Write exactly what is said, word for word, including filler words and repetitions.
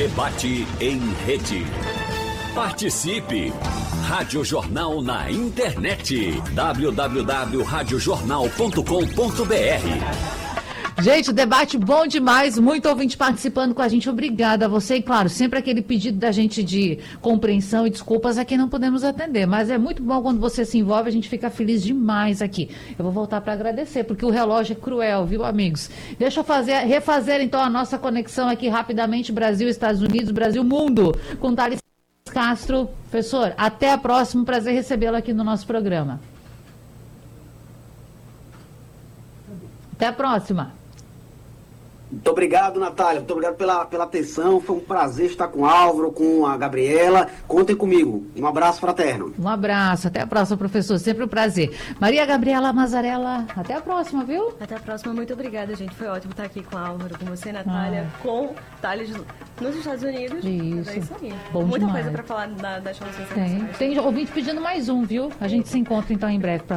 Debate em rede. Participe! Rádio Jornal na internet. w w w ponto rádio jornal ponto com ponto b r. Gente, o debate bom demais, muito ouvinte participando com a gente, obrigada a você, e claro, sempre aquele pedido da gente de compreensão e desculpas a quem não podemos atender, mas é muito bom quando você se envolve, a gente fica feliz demais aqui. Eu vou voltar para agradecer, porque o relógio é cruel, viu, amigos? Deixa eu fazer, refazer então a nossa conexão aqui rapidamente, Brasil, Estados Unidos, Brasil, mundo, com Thales Castro. Professor, até a próxima, prazer recebê-lo aqui no nosso programa. Até a próxima. Muito obrigado, Natália. Muito obrigado pela, pela atenção. Foi um prazer estar com o Álvaro, com a Gabriela. Contem comigo. Um abraço fraterno. Um abraço. Até a próxima, professor. Sempre um prazer. Maria Gabriela Mazzarella, até a próxima, viu? Até a próxima. Muito obrigada, gente. Foi ótimo estar aqui com o Álvaro, com você, Natália, ah. com Thales nos Estados Unidos. Isso. É isso aí. Bom Muita demais. coisa para falar da, das relações Tem. Tem ouvinte pedindo mais um, viu? A gente se encontra então em breve. Pra